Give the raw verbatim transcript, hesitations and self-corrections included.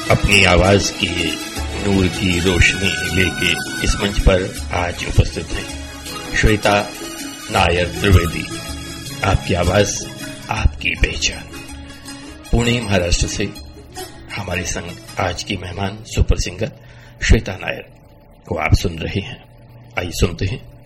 अपनी आवाज की नूर की रोशनी लेके इस मंच पर आज उपस्थित हैं श्वेता नायर त्रिवेदी। आपकी आवाज, आपकी पहचान। पुणे, महाराष्ट्र से हमारे संग आज की मेहमान सुपर सिंगर श्वेता नायर को आप सुन रहे हैं। आइए सुनते हैं